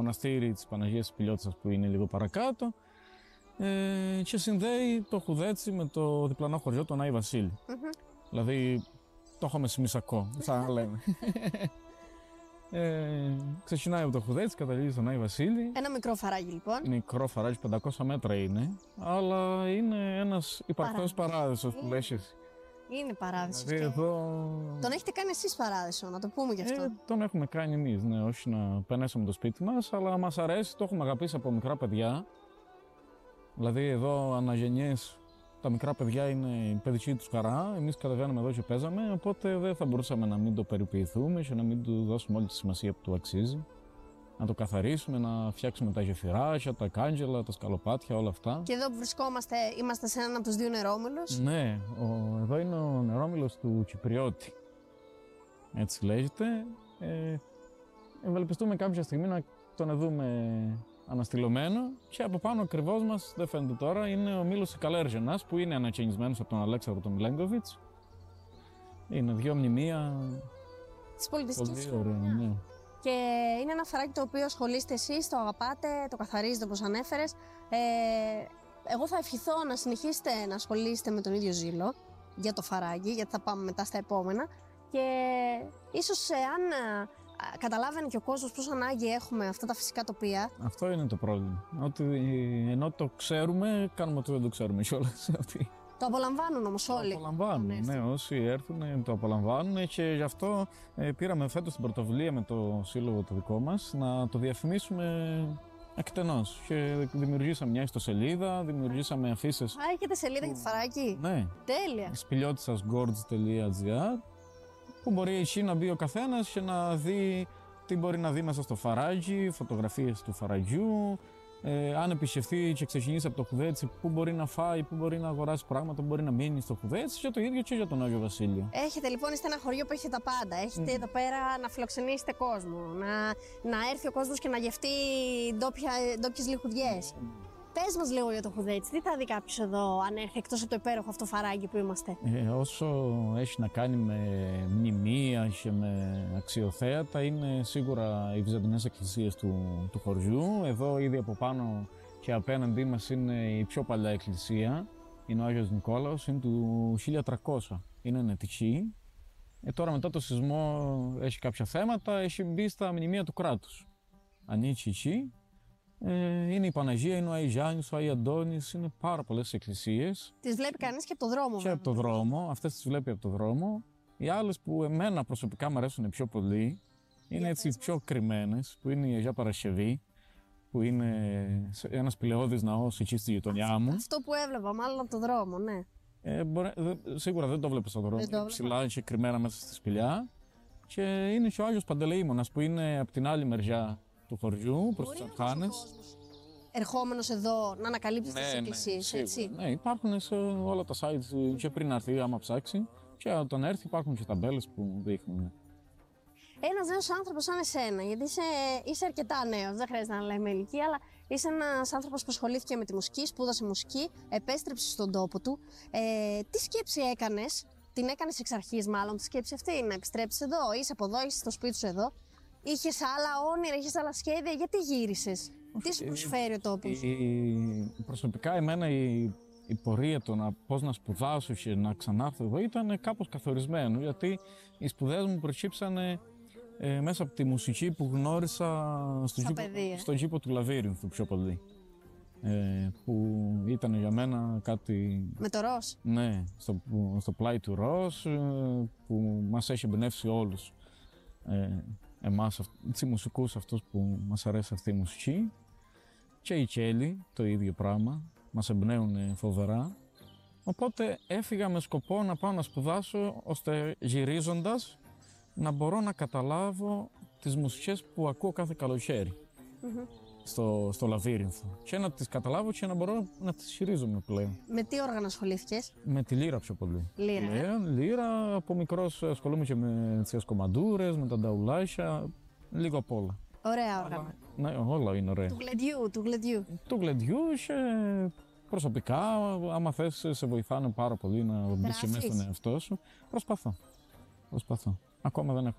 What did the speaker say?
μοναστήρι της Παναγίας της Πηλιώτισσας που είναι λίγο παρακάτω και συνδέει το Χουδέτσι με το διπλανό χωριό του Άι Βασίλη. Δηλαδή το έχουμε σημισακό, σαν να λέμε. Ξεκινάει από το Χουδέτσι, καταλήγει στον Άι Βασίλη. Ένα μικρό φαράγγι λοιπόν. Μικρό φαράγγι, 500 μέτρα είναι, αλλά είναι ένας υπαρκτός παράδεισος που λες εσύ. Είναι παράδεισος. Δηλαδή εδώ... Τον έχετε κάνει εσείς παράδεισο, να το πούμε γι' αυτό. Τον έχουμε κάνει εμείς, ναι, όχι να περνέσουμε το σπίτι μας, αλλά μας αρέσει, το έχουμε αγαπήσει από μικρά παιδιά. Δηλαδή εδώ αναγεννιές, τα μικρά παιδιά είναι η παιδική τους χαρά, εμείς κατεβαίναμε εδώ και παίζαμε, οπότε δεν θα μπορούσαμε να μην το περιποιηθούμε και να μην του δώσουμε όλη τη σημασία που του αξίζει. Να το καθαρίσουμε, να φτιάξουμε τα γεφυράκια, τα κάγκελα, τα σκαλοπάτια, όλα αυτά. Και εδώ που βρισκόμαστε, είμαστε σε έναν από τους δύο νερόμυλους. Ναι, εδώ είναι ο νερόμυλος του Κυπριώτη. Έτσι λέγεται. Ευελπιστούμε κάποια στιγμή να τον δούμε αναστηλωμένο και από πάνω ακριβώς μας, δεν φαίνεται τώρα, είναι ο Μήλος Καλέργενας που είναι ανακαινισμένος από τον Αλέξανδρο τον Μιλέγκοβιτς. Είναι δύο μνημεία. Της πολιτιστικής Πολύ ωραία, ναι. Και είναι ένα φαράγγι το οποίο ασχολείστε εσείς, το αγαπάτε, το καθαρίζετε όπως ανέφερες. Εγώ θα ευχηθώ να συνεχίσετε να ασχολείστε με τον ίδιο ζήλο για το φαράγγι, γιατί θα πάμε μετά στα επόμενα. Και ίσως αν καταλάβαινε και ο κόσμος πόσο ανάγκη έχουμε αυτά τα φυσικά τοπία. Αυτό είναι το πρόβλημα. Ότι ενώ το ξέρουμε, κάνουμε ότι δεν το ξέρουμε κιόλας. Το απολαμβάνουν όμως όλοι. Το απολαμβάνουν, ναι, όσοι έρθουν το απολαμβάνουν και γι' αυτό πήραμε φέτος την πρωτοβουλία με το σύλλογο το δικό μας να το διαφημίσουμε εκτενώς. Και δημιουργήσαμε μια ιστοσελίδα, δημιουργήσαμε αφίσες. Έχετε σελίδα για το φαράγγι. Ναι. Τέλεια. Spiliotisasgords.gr που μπορεί εκεί να μπει ο καθένας και να δει τι μπορεί να δει μέσα στο φαράγγι, φωτογραφίες του φαραγγιού. Αν επισκεφθεί και ξεκινήσει από το Χουδέτσι, πού μπορεί να φάει, πού μπορεί να αγοράσει πράγματα, πού μπορεί να μείνει στο Χουδέτσι και το ίδιο και για τον Άγιο Βασίλειο. Έχετε λοιπόν, είστε ένα χωριό που έχει τα πάντα. Έχετε εδώ πέρα να φιλοξενήσετε κόσμο, να έρθει ο κόσμος και να γευτεί ντόπιες λιχουδιές. Πες μας λίγο για το Χουδέτσι, τι θα δει κάποιος εδώ αν έρθει εκτός από το υπέροχο αυτό φαράγγι που είμαστε. Όσο έχει να κάνει με μνημεία και με αξιοθέατα, είναι σίγουρα οι βυζαντινές εκκλησίες του χωριού. Εδώ ήδη από πάνω και απέναντί μας είναι η πιο παλιά εκκλησία, είναι ο Άγιος Νικόλαος, είναι του 1300, είναι νετική. Τώρα μετά το σεισμό έχει κάποια θέματα, έχει μπει στα μνημεία του κράτους. Ανήκει εκεί. Είναι η Παναγία, είναι ο Άι Γιάννης, ο Άι Αντώνης, είναι πάρα πολλές εκκλησίες. Τις βλέπει κανείς και από το δρόμο. Και από το δρόμο, αυτές τις βλέπει από το δρόμο. Οι άλλες που εμένα προσωπικά μου αρέσουν πιο πολύ, είναι έτσι πιο κρυμμένες, που είναι η Αγία Παρασκευή, που είναι ένας πλεώδης ναός εκεί στη γειτονιά μου. Αυτό που έβλεπα, μάλλον από το δρόμο, ναι. Σίγουρα δεν το βλέπεις στον δρόμο, ψηλά και κρυμμένα μέσα στη σπηλιά. Και είναι και ο Άγιος Παντελεήμονας που είναι από την άλλη μεριά του χωριού, προς τις Αμχάνες. Ερχόμενος εδώ να ανακαλύψει τις εκκλησίες, έτσι. Ναι, υπάρχουν σε όλα τα sites και πριν έρθει, άμα ψάξει. Και όταν έρθει, υπάρχουν και ταμπέλες που δείχνουν. Ένας νέος άνθρωπος σαν εσένα, γιατί είσαι αρκετά νέος, δεν χρειάζεται να λέμε ηλικία, αλλά είσαι ένας άνθρωπος που ασχολήθηκε με τη μουσική, σπούδασε μουσική, επέστρεψε στον τόπο του. Τι σκέψη έκανες, την έκανες εξ αρχής μάλλον, τη σκέψη αυτή, να επιστρέψεις εδώ, είσαι από εδώ, είσαι στο σπίτι σου εδώ. Είχες άλλα όνειρα, είχες άλλα σχέδια, γιατί γύρισες, τι σου προσφέρει ο τόπος. Προσωπικά εμένα η πορεία το πώς να σπουδάσω και να ξανάρθω εδώ ήταν κάπως καθορισμένο, γιατί οι σπουδές μου προκύψανε μέσα από τη μουσική που γνώρισα στον κήπο του Λαβύρινθου πιο πολύ. Που ήταν για μένα κάτι... Με το ροζ. Ναι, στο πλάι του ροζ, που μας έχει εμπνεύσει όλους. Εμάς, τους μουσικούς αυτούς που μας αρέσει αυτή η μουσική. Και οι Κέλοι, το ίδιο πράγμα, μας εμπνέουν φοβερά. Οπότε έφυγα με σκοπό να πάω να σπουδάσω, ώστε γυρίζοντας να μπορώ να καταλάβω τις μουσικές που ακούω κάθε καλοκαίρι στο Λαβύρινθο. Και να τις καταλάβω και να μπορώ να τις χειρίζομαι πλέον. Με τι όργανο ασχολήθηκες? Με τη λύρα πιο πολύ. Λύρα. Λύρα, από μικρός ασχολούμαι και με τις κομμαντούρες, με τα νταουλάκια, λίγο απ' όλα. Ωραία όργανα. Ναι, όλα είναι ωραία. Του γλεντιού. Του γλεντιού και προσωπικά, άμα θες, σε βοηθάνε πάρα πολύ να μπεις και μέσα στον εαυτό σου. Προσπαθώ. Ακόμα δεν έχω